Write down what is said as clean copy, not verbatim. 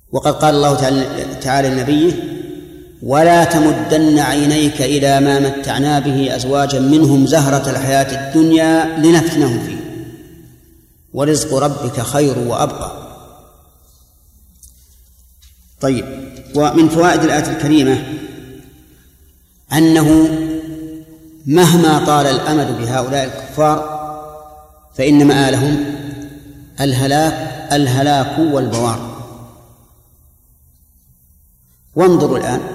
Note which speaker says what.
Speaker 1: وقد قال الله تعالى لنبيه: ولا تمدن عينيك إلى ما متعنا به أزواجا منهم زهرة الحياة الدنيا لنفتنهم فيه ورزق ربك خير وأبقى. طيب، ومن فوائد الآية الكريمة أنه مهما طال الأمد بهؤلاء الكفار فإن مآلهم الهلاك والبوار. وانظروا الآن